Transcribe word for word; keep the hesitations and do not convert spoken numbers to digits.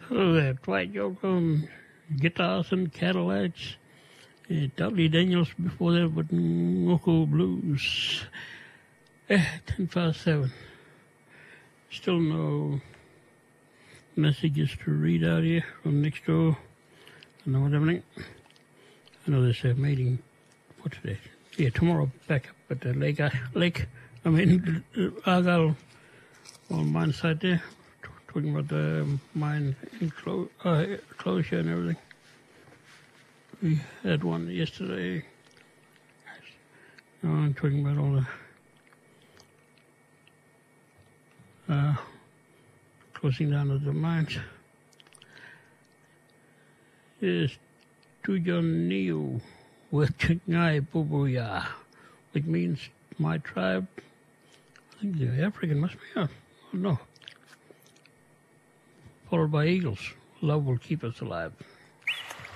Hello there, Dwight Yoakam, guitars and Cadillacs. Uh, Dudley Daniels before that with Local Blues. Eh, ten past seven. Still no messages to read out here from next door. I know what everything. I know there's a meeting, what's today? Yeah, tomorrow back up at the lake. Lake, I mean, Argyle on mine side there. Talking about the mine enclo- uh, closure and everything. We had one yesterday. No, I'm talking about all the uh, closing down of the mines. Yes, Tujonio with Chingai Bubuya, which means my tribe. I think the African must be, I don't know. Followed by eagles. Love will keep us alive.